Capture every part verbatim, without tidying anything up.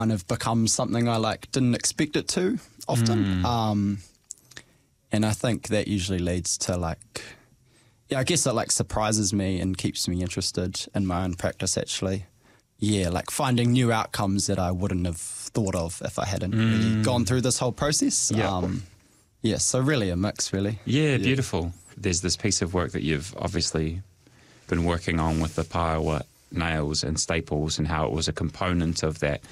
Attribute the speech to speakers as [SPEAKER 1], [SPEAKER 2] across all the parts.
[SPEAKER 1] kind of becomes something I like didn't expect it to often.
[SPEAKER 2] Mm.
[SPEAKER 1] Um, and I think that usually leads to like, yeah, I guess it like surprises me and keeps me interested in my own practice actually. Yeah, like finding new outcomes that I wouldn't have thought of if I hadn't mm. really gone through this whole process.
[SPEAKER 2] Yeah.
[SPEAKER 1] Um, yeah, so really a mix really.
[SPEAKER 2] Yeah, yeah, beautiful. There's this piece of work that you've obviously been working on with the Pāua nails and staples and how it was a component of that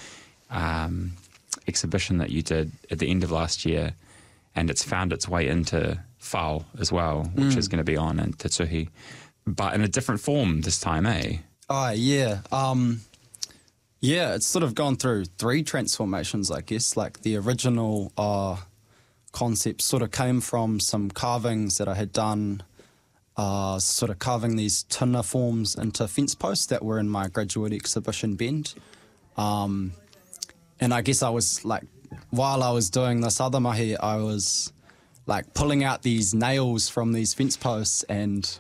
[SPEAKER 2] um, exhibition that you did at the end of last year, and it's found its way into Whao as well, which mm. is going to be on in Te Tuhi, but in a different form this time, eh?
[SPEAKER 1] Oh, yeah. Um, yeah, it's sort of gone through three transformations, I guess. Like the original uh, concept sort of came from some carvings that I had done, uh, sort of carving these tuna forms into fence posts that were in my graduate exhibition Bend. Um, and I guess I was like, while I was doing this other mahi, I was like pulling out these nails from these fence posts, and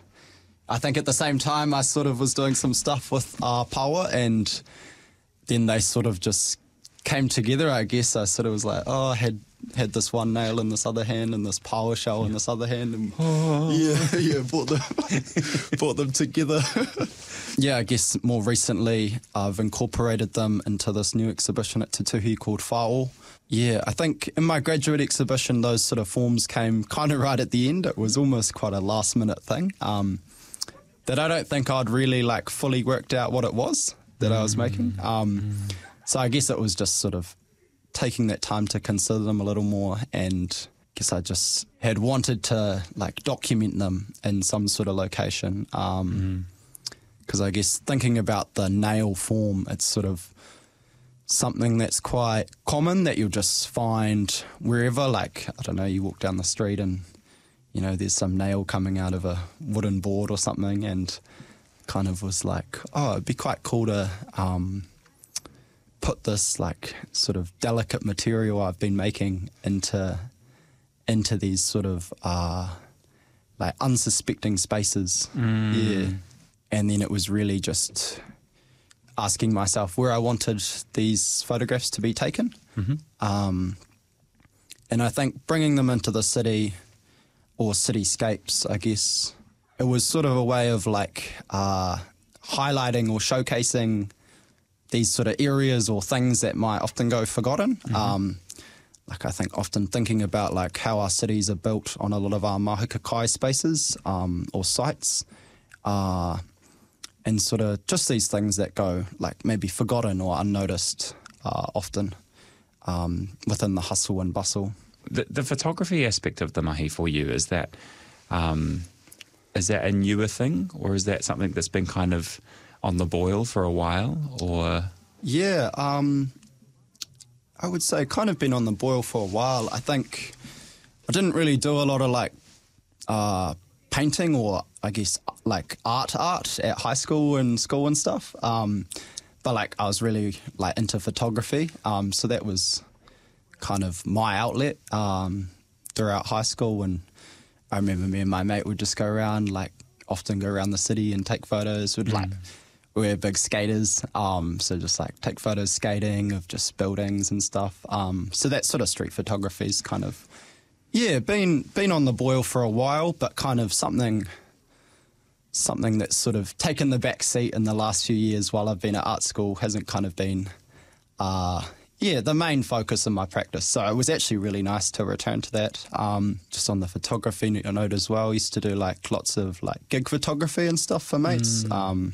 [SPEAKER 1] I think at the same time I sort of was doing some stuff with uh, Pāua, and then they sort of just came together, I guess. I sort of was like, oh, I had had this one nail in this other hand and this Pāua shell in this other hand, and oh. yeah, yeah, brought them, brought them together. Yeah, I guess more recently I've incorporated them into this new exhibition at Te Tuhi called Whao. Yeah, I think in my graduate exhibition those sort of forms came kind of right at the end. It was almost quite a last minute thing um, that I don't think I'd really like fully worked out what it was that I was making. Um, so I guess it was just sort of taking that time to consider them a little more, and I guess I just had wanted to like document them in some sort of location. Um, because I guess thinking about the nail form, it's sort of something that's quite common that you'll just find wherever. Like, I don't know, you walk down the street and, you know, there's some nail coming out of a wooden board or something, and kind of was like, oh, it'd be quite cool to um, put this like sort of delicate material I've been making into into these sort of uh, like unsuspecting spaces.
[SPEAKER 2] Mm.
[SPEAKER 1] Yeah. And then it was really just asking myself where I wanted these photographs to be taken.
[SPEAKER 2] Mm-hmm.
[SPEAKER 1] Um, and I think bringing them into the city or cityscapes, I guess, it was sort of a way of like uh, highlighting or showcasing these sort of areas or things that might often go forgotten. Mm-hmm. Um, like I think often thinking about like how our cities are built on a lot of our mahuka kai spaces um, or sites. Uh, and sort of just these things that go like maybe forgotten or unnoticed uh, often um, within the hustle and bustle.
[SPEAKER 2] The, the photography aspect of the mahi for you, is that um, is that a newer thing, or is that something that's been kind of on the boil for a while? Or
[SPEAKER 1] yeah, um, I would say kind of been on the boil for a while. I think I didn't really do a lot of like uh, painting or I guess like art art at high school and school and stuff. Um, but like I was really like into photography. Um, so that was kind of my outlet um, throughout high school. And I remember me and my mate would just go around, like often go around the city and take photos. We'd mm. like, we were big skaters. Um, so just like take photos skating of just buildings and stuff. Um, so that sort of street photography is kind of, yeah, been, been on the boil for a while, but kind of something... something that's sort of taken the back seat in the last few years while I've been at art school hasn't kind of been, uh, yeah, the main focus of my practice. So it was actually really nice to return to that. Um, just on the photography note as well, I used to do like lots of like gig photography and stuff for mates. Mm. Um,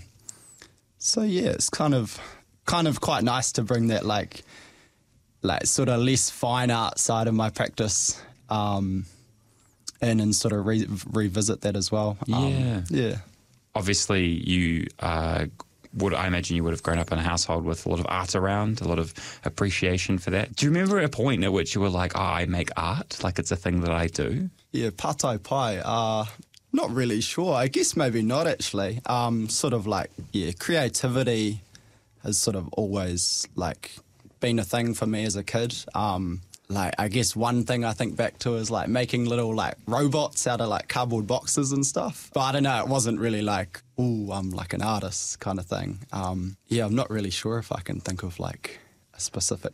[SPEAKER 1] so yeah, it's kind of kind of quite nice to bring that like like sort of less fine art side of my practice um, in and sort of re- revisit that as well.
[SPEAKER 2] Yeah.
[SPEAKER 1] Um, yeah.
[SPEAKER 2] Obviously, you uh, would, I imagine you would have grown up in a household with a lot of art around, a lot of appreciation for that. Do you remember a point at which you were like, oh, I make art, like it's a thing that I do?
[SPEAKER 1] Yeah, patai pai. Uh, not really sure. I guess maybe not actually. Um, sort of like, yeah, creativity has sort of always like been a thing for me as a kid. Um, like, I guess one thing I think back to is like making little like robots out of like cardboard boxes and stuff. But I don't know, it wasn't really like, ooh, I'm like an artist kind of thing. Um, yeah, I'm not really sure if I can think of like a specific